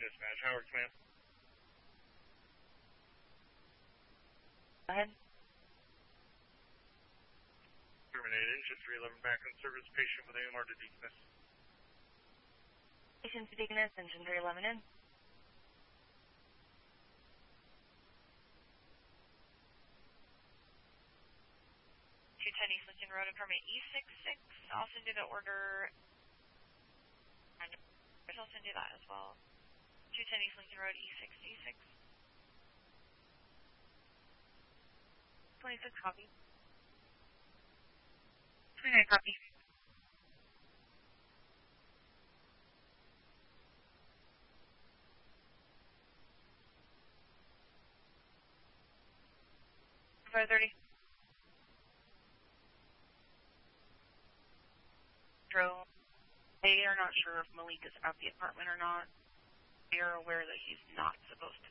Dispatch, Howard Command. Go ahead. Terminated, engine 311 back on service, patient with AMR to decommiss. Patient to decommiss, engine 311 in. 210 East Lincoln Road, apartment E66. I'll send you the order. I'll send you that as well. 210 East Lincoln Road, E66. 26 copy. 29 copy. $530. They are not sure if Malik is at the apartment or not. They are aware that he's not supposed